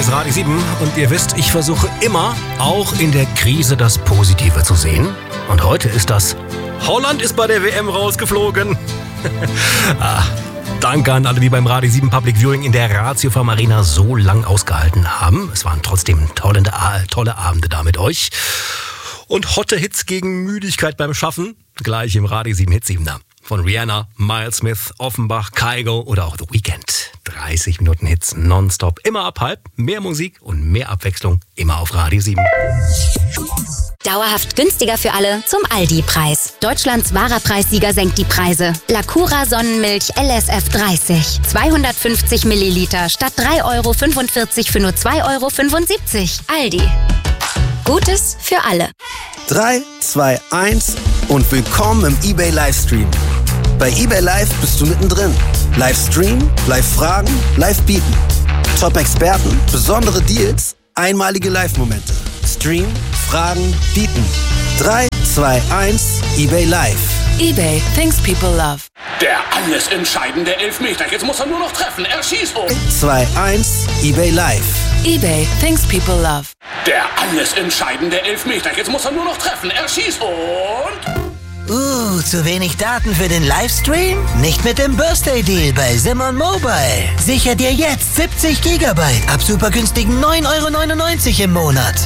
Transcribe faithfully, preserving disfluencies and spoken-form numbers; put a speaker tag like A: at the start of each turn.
A: ist Radio sieben und ihr wisst, ich versuche immer, auch in der Krise das Positive zu sehen. Und heute ist das: Holland ist bei der W M rausgeflogen. ah, danke an alle, die beim Radio sieben Public Viewing in der Ratiofarm Arena so lang ausgehalten haben. Es waren trotzdem tolle, tolle Abende da mit euch. Und hotte Hits gegen Müdigkeit beim Schaffen, gleich im Radio sieben Hitsiebener. Von Rihanna, Miles Smith, Offenbach, Kygo oder auch The Weeknd. dreißig Minuten Hits nonstop, immer ab halb. Mehr Musik und mehr Abwechslung, immer auf Radio sieben.
B: Dauerhaft günstiger für alle zum Aldi-Preis. Deutschlands wahrer Preissieger senkt die Preise. Lacura Sonnenmilch L S F dreißig. zweihundertfünfzig Milliliter statt drei Euro fünfundvierzig für nur zwei Euro fünfundsiebzig. Aldi. Gutes für alle.
C: drei, zwei, eins und willkommen im eBay Livestream. Bei eBay Live bist du mittendrin. Live streamen, live fragen, live bieten. Top-Experten, besondere Deals, einmalige Live-Momente. Stream, fragen, bieten. drei, zwei, eins, eBay Live.
D: eBay, things people love.
E: Der alles entscheidende Elfmeter. Jetzt muss er nur noch treffen. Er schießt um.
C: zwei, eins, eBay Live.
D: eBay, things people love.
E: Der alles entscheidende Elfmeter. Jetzt muss er nur noch treffen. Er schießt und...
F: Uh, zu wenig Daten für den Livestream? Nicht mit dem Birthday Deal bei Simon Mobile. Sicher dir jetzt siebzig Gigabyte ab super günstigen neun Euro neunundneunzig im Monat.